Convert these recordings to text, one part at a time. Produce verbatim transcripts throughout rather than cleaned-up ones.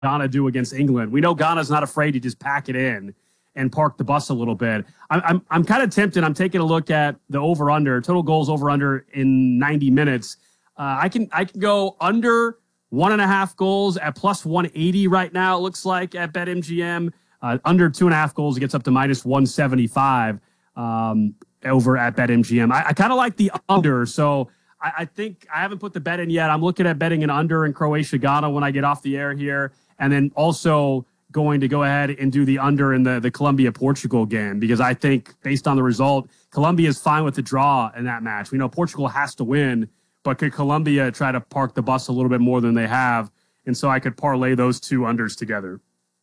Ghana do against England? We know Ghana's not afraid to just pack it in and park the bus a little bit. I'm I'm, I'm kind of tempted. I'm taking a look at the over-under, total goals over-under in ninety minutes. Uh, I can I can go under one and a half goals at plus one eighty right now, it looks like, at BetMGM. Uh, under two and a half goals, it gets up to minus one seventy-five um, over at BetMGM. I, I kind of like the under, so I, I think I haven't put the bet in yet. I'm looking at betting an under in Croatia-Ghana when I get off the air here, and then also going to go ahead and do the under in the, the Colombia-Portugal game, because I think, based on the result, Colombia is fine with the draw in that match. We know Portugal has to win, but could Colombia try to park the bus a little bit more than they have? And so I could parlay those two unders together.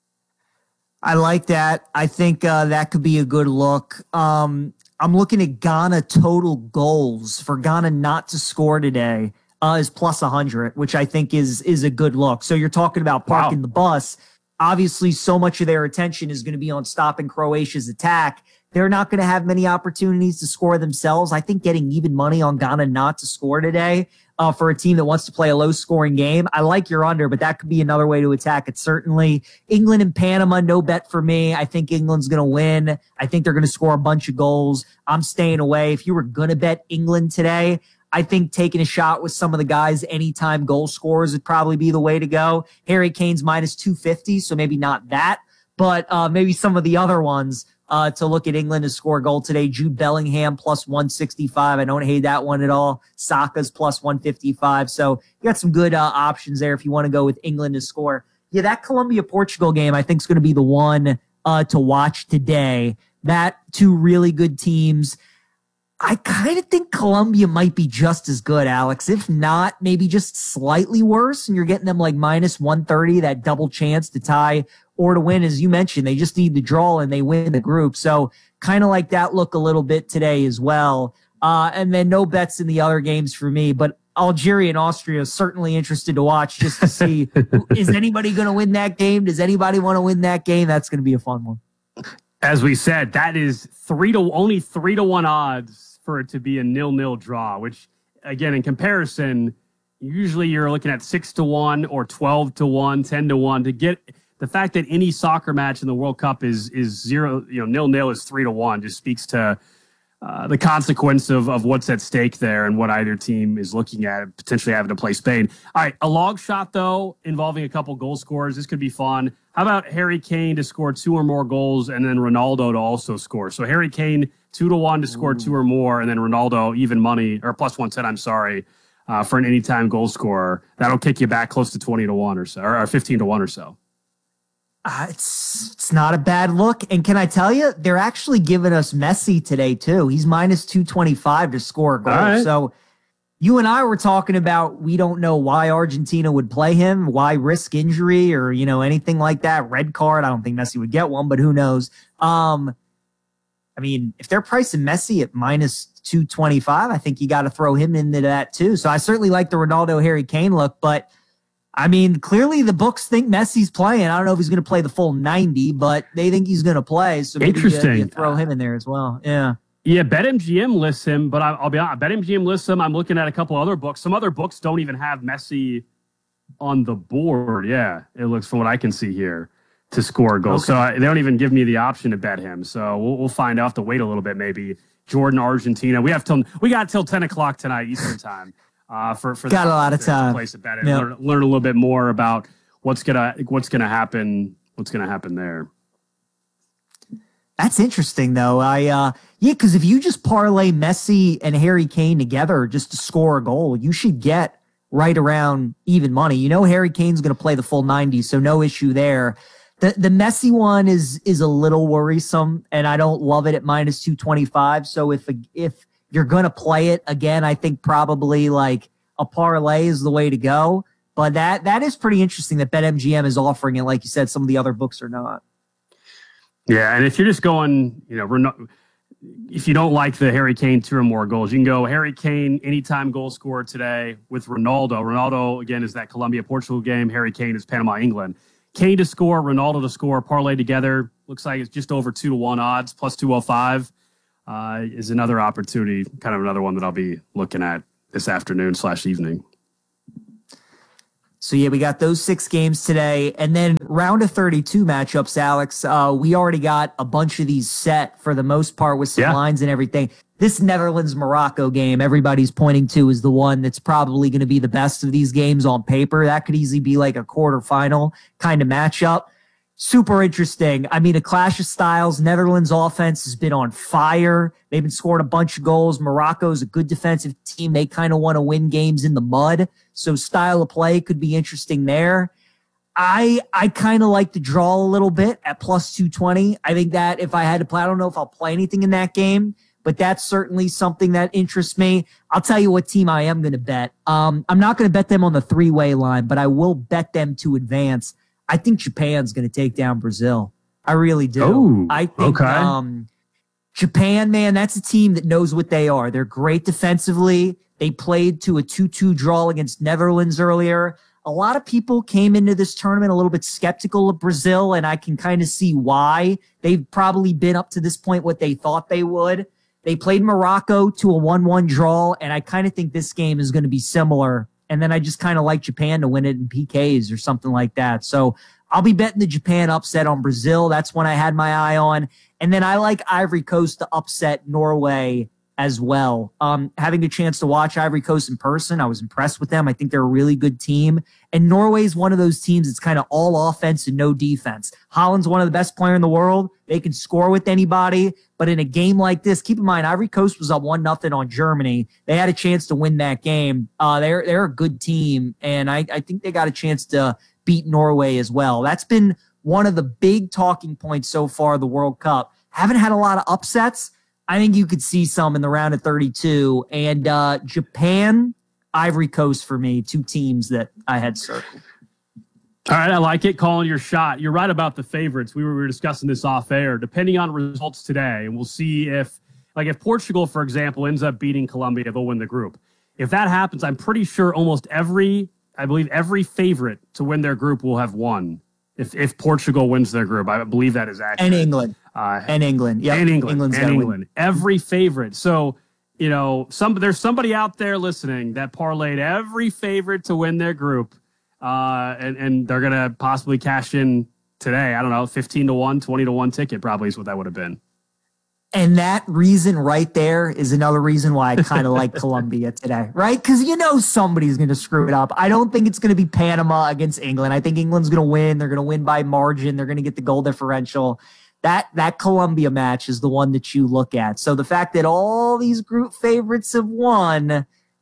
I like that. I think uh, that could be a good look. Um, I'm looking at Ghana total goals for Ghana not to score today uh, is plus one hundred, which I think is is a good look. So you're talking about parking wow. the bus. Obviously, so much of their attention is going to be on stopping Croatia's attack. They're not going to have many opportunities to score themselves. I think getting even money on Ghana not to score today uh, for a team that wants to play a low-scoring game, I like your under, but that could be another way to attack it, certainly. England and Panama, no bet for me. I think England's going to win. I think they're going to score a bunch of goals. I'm staying away. If you were going to bet England today, I think taking a shot with some of the guys, anytime goal scorers, would probably be the way to go. Harry Kane's minus two fifty, so maybe not that, but uh, maybe some of the other ones uh, to look at England to score a goal today. Jude Bellingham plus one sixty-five. I don't hate that one at all. Saka's plus one fifty-five. So you got some good uh, options there if you want to go with England to score. Yeah, that Colombia-Portugal game I think is going to be the one uh, to watch today. That two really good teams. I kind of think Colombia might be just as good, Alex. If not, maybe just slightly worse. And you're getting them like minus one thirty, that double chance to tie or to win. As you mentioned, they just need the draw and they win the group. So kind of like that look a little bit today as well. Uh, and then no bets in the other games for me, but Algeria and Austria is certainly interested to watch just to see, is anybody going to win that game? Does anybody want to win that game? That's going to be a fun one. As we said, that is three to only three to one odds for it to be a nil-nil draw, which, again, in comparison, usually you're looking at six to one or twelve to one, ten to one. To get the fact that any soccer match in the World Cup is is zero, you know, nil-nil is three to one, just speaks to uh, the consequence of of what's at stake there and what either team is looking at, potentially having to play Spain. All right, a long shot though involving a couple goal scorers. This could be fun. How about Harry Kane to score two or more goals and then Ronaldo to also score? So Harry Kane two to one to score two or more, and then Ronaldo even money or plus one ten. I'm sorry, uh, for an anytime goal scorer. That'll kick you back close to twenty to one or so, or fifteen to one or so. Uh, it's it's not a bad look. And can I tell you, they're actually giving us Messi today too. He's minus two twenty-five to score a goal. Right. So you and I were talking about, we don't know why Argentina would play him, why risk injury or, you know, anything like that. Red card. I don't think Messi would get one, but who knows? Um, I mean, if they're pricing Messi at minus two twenty-five, I think you got to throw him into that too. So I certainly like the Ronaldo Harry Kane look, but I mean, clearly the books think Messi's playing. I don't know if he's going to play the full ninety, but they think he's going to play. So maybe Interesting. You, you throw him in there as well. Yeah. Yeah, BetMGM lists him, but I, I'll be honest, BetMGM lists him. I'm looking at a couple other books. Some other books don't even have Messi on the board. Yeah, it looks, from what I can see here, to score a goal. Okay. So I, they don't even give me the option to bet him. So we'll, we'll find out. I'll have to wait a little bit, maybe. Jordan, Argentina. We have till we got till ten o'clock tonight Eastern time. Uh, for for got a lot of time. Place to bet it. Yep. Learn, learn a little bit more about what's gonna what's gonna happen. What's gonna happen there? That's interesting, though. I uh, yeah, because if you just parlay Messi and Harry Kane together just to score a goal, you should get right around even money. You know, Harry Kane's going to play the full ninety, so no issue there. The the Messi one is is a little worrisome, and I don't love it at minus two twenty five. So if if you're going to play it again, I think probably like a parlay is the way to go. But that that is pretty interesting that BetMGM is offering it. Like you said, some of the other books are not. Yeah, and if you're just going, you know, if you don't like the Harry Kane two or more goals, you can go Harry Kane anytime goal scorer today with Ronaldo. Ronaldo, again, is that Colombia-Portugal game. Harry Kane is Panama-England. Kane to score, Ronaldo to score, parlay together. Looks like it's just over two to one odds, plus two oh five. Uh, is another opportunity, kind of another one that I'll be looking at this afternoon slash evening. So yeah, we got those six games today, and then round of thirty-two matchups, Alex. Uh, we already got a bunch of these set for the most part with some Yeah. lines and everything. This Netherlands-Morocco game, everybody's pointing to is the one that's probably going to be the best of these games on paper. That could easily be like a quarterfinal kind of matchup. Super interesting. I mean, a clash of styles. Netherlands offense has been on fire. They've been scoring a bunch of goals. Morocco is a good defensive team. They kind of want to win games in the mud. So style of play could be interesting there. I I kind of like to draw a little bit at plus two twenty. I think that if I had to play, I don't know if I'll play anything in that game, but that's certainly something that interests me. I'll tell you what team I am going to bet. Um, I'm not going to bet them on the three-way line, but I will bet them to advance. I think Japan's going to take down Brazil. I really do. Ooh, I think okay. um, Japan, man, that's a team that knows what they are. They're great defensively. They played to a two two draw against Netherlands earlier. A lot of people came into this tournament a little bit skeptical of Brazil, and I can kind of see why. They've probably been up to this point what they thought they would. They played Morocco to a one one draw, and I kind of think this game is going to be similar. And then I just kind of like Japan to win it in P Ks or something like that. So I'll be betting the Japan upset on Brazil. That's one I had my eye on. And then I like Ivory Coast to upset Norway as well. Um, having a chance to watch Ivory Coast in person, I was impressed with them. I think they're a really good team. And Norway is one of those teams that's kind of all offense and no defense. Holland's one of the best players in the world. They can score with anybody. But in a game like this, keep in mind, Ivory Coast was up one nothing on Germany. They had a chance to win that game. Uh, they're they're a good team, and I, I think they got a chance to beat Norway as well. That's been one of the big talking points so far of the World Cup. Haven't had a lot of upsets. I think you could see some in the round of thirty-two. And uh, Japan, Ivory Coast for me, two teams that I had circled. All right, I like it. Calling your shot. You're right about the favorites. We were, we were discussing this off air. Depending on results today, and we'll see if, like, if Portugal, for example, ends up beating Colombia, they'll win the group. If that happens, I'm pretty sure almost every, I believe every favorite to win their group will have won. If if Portugal wins their group, I believe that is accurate. And England. Uh, and England. Yeah. And England. England's and England. win. Every favorite. So, you know, some there's somebody out there listening that parlayed every favorite to win their group. Uh, and, and they're going to possibly cash in today. I don't know, fifteen to one, twenty to one ticket probably is what that would have been. And that reason right there is another reason why I kind of like Colombia today, right? Because you know somebody's going to screw it up. I don't think it's going to be Panama against England. I think England's going to win. They're going to win by margin. They're going to get the goal differential. That that Colombia match is the one that you look at. So the fact that all these group favorites have won,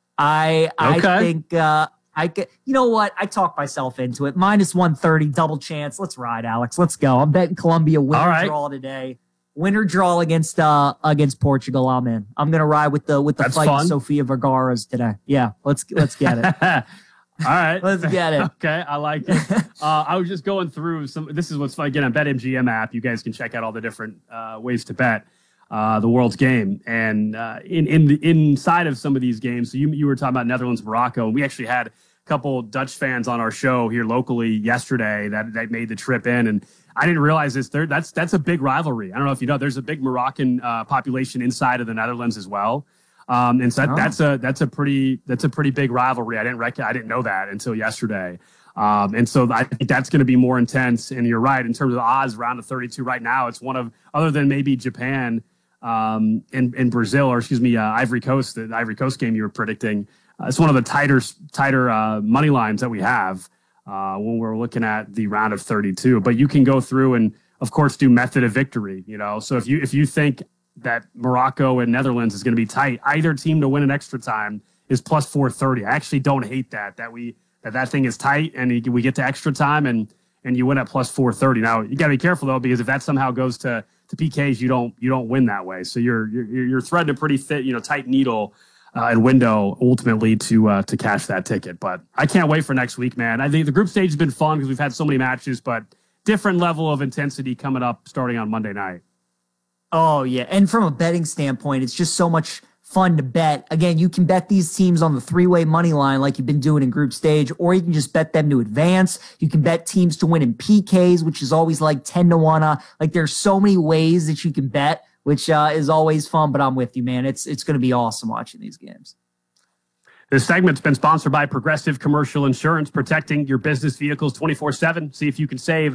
I I Okay. think uh, I get. You know what? I talked myself into it. Minus one thirty, double chance. Let's ride, Alex. Let's go. I'm betting Colombia win All or right. draw today. Win or draw against uh against Portugal. I'm in. I'm gonna ride with the with the That's fight fun. with Sofia Vergara's today. Yeah, let's let's get it. All right. Let's get it. Okay, I like it. Uh, I was just going through some. This is what's fun. Again, on BetMGM app, you guys can check out all the different uh, ways to bet uh, the world's game. And uh, in in the inside of some of these games, so you you were talking about Netherlands, Morocco, and we actually had a couple Dutch fans on our show here locally yesterday that that made the trip in, and I didn't realize this. There, that's that's a big rivalry. I don't know if you know. There's a big Moroccan uh, population inside of the Netherlands as well. Um, and so that, Oh. that's a that's a pretty that's a pretty big rivalry. I didn't rec- I didn't know that until yesterday. Um, and so I think that's going to be more intense. And you're right in terms of the odds, round of thirty-two right now. It's one of other than maybe Japan um, and and Brazil, or excuse me, uh, Ivory Coast. The Ivory Coast game you were predicting. Uh, it's one of the tighter tighter uh, money lines that we have uh, when we're looking at the round of thirty-two. But you can go through and of course do method of victory. You know, so if you if you think that Morocco and Netherlands is going to be tight, either team to win in extra time is plus four thirty. I actually don't hate that, that we, that that thing is tight and we get to extra time and, and you win at plus four thirty. Now you got to be careful though, because if that somehow goes to, to P Ks, you don't, you don't win that way. So you're, you're, you're threading a pretty thick, you know, tight needle uh, and window ultimately to, uh, to cash that ticket. But I can't wait for next week, man. I think the group stage has been fun because we've had so many matches, but different level of intensity coming up starting on Monday night. Oh, yeah. And from a betting standpoint, it's just so much fun to bet. Again, you can bet these teams on the three-way money line like you've been doing in group stage, or you can just bet them to advance. You can bet teams to win in P Ks, which is always like ten to one. Uh, like there's so many ways that you can bet, which uh, is always fun, but I'm with you, man. It's, it's going to be awesome watching these games. This segment's been sponsored by Progressive Commercial Insurance, protecting your business vehicles twenty-four seven. See if you can save